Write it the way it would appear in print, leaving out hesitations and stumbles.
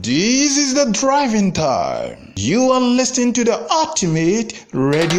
This is the driving time. You are listening to the ultimate radio